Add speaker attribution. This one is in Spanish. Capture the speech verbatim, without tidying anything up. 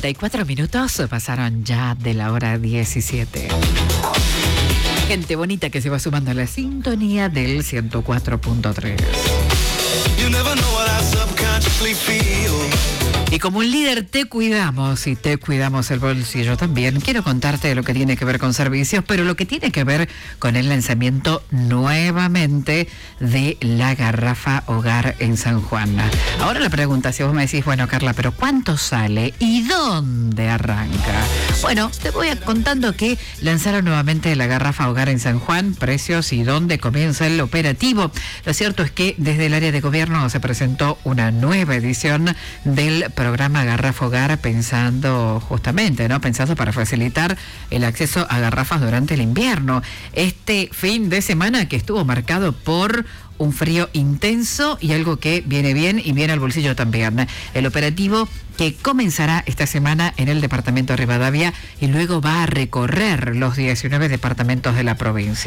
Speaker 1: cuarenta y cuatro minutos pasaron ya de la hora diecisiete. Gente bonita que se va sumando a la sintonía del ciento cuatro punto tres. Y como un líder te cuidamos y te cuidamos el bolsillo también. Quiero contarte de lo que tiene que ver con servicios, pero lo que tiene que ver con el lanzamiento nuevamente de la garrafa hogar en San Juan. Ahora la pregunta, si vos me decís, bueno, Carla, pero ¿cuánto sale y dónde arranca? Bueno, te voy a contando que lanzaron nuevamente la garrafa hogar en San Juan, precios y dónde comienza el operativo. Lo cierto es que desde el área de gobierno se presentó una nueva edición del programa Garrafa Hogar, pensando justamente, ¿no? Pensando para facilitar el acceso a garrafas durante el invierno. Este fin de semana que estuvo marcado por un frío intenso y algo que viene bien y viene al bolsillo también. El operativo que comenzará esta semana en el departamento de Rivadavia y luego va a recorrer los diecinueve departamentos de la provincia.